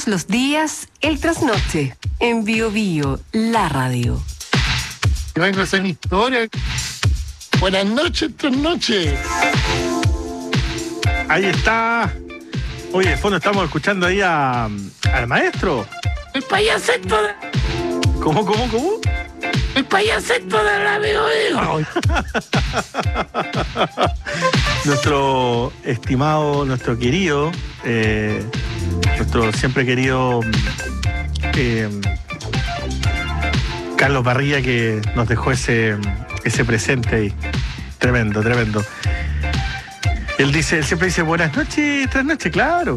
Todos los días, el trasnoche, en Bio Bio, la radio. Yo vengo a hacer mi historia. Buenas noches, trasnoche. Ahí está. Oye, de fondo estamos escuchando ahí al maestro. El payaseto de... ¿Cómo? El payaseto de la Bio Bio. Nuestro estimado, nuestro querido, nuestro siempre querido Carlos Barría, que nos dejó ese presente ahí. Tremendo. Él siempre dice buenas noches, trasnoche, claro.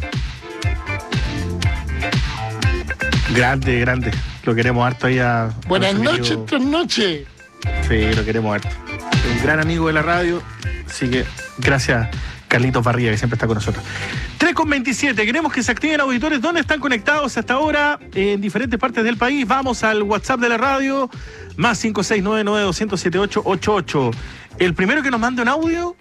Grande. Lo queremos harto ahí a... Buenas noches, trasnoche. Sí, lo queremos harto. Un gran amigo de la radio. Así que gracias, Carlitos Barría, que siempre está con nosotros. 3:27. Queremos que se activen auditores. ¿Dónde están conectados hasta ahora? En diferentes partes del país. Vamos al WhatsApp de la radio. Más 56992078888. El primero que nos mande un audio,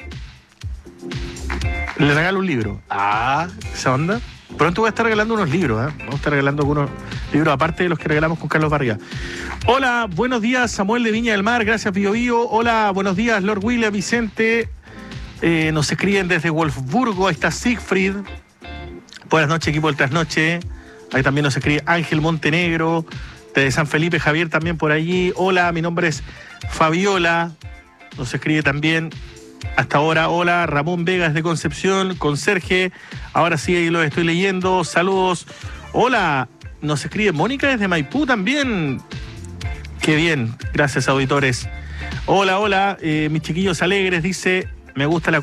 le regalo un libro. Esa onda. Pronto voy a estar regalando unos libros, Vamos a estar regalando algunos libros, aparte de los que regalamos con Carlos Barriga. Hola, buenos días, Samuel de Viña del Mar, gracias, Bio Bio. Hola, buenos días, Lord William, Vicente. Nos escriben desde Wolfsburgo, ahí está Siegfried. Buenas noches, equipo del Trasnoche. Ahí también nos escribe Ángel Montenegro, desde San Felipe, Javier también por allí. Hola, mi nombre es Fabiola. Nos escribe también... Hasta ahora, hola, Ramón Vegas de Concepción, conserje. Ahora sí, ahí lo estoy leyendo. Saludos. Hola, nos escribe Mónica desde Maipú también. Qué bien, gracias, auditores. Hola, mis chiquillos alegres, dice, me gusta la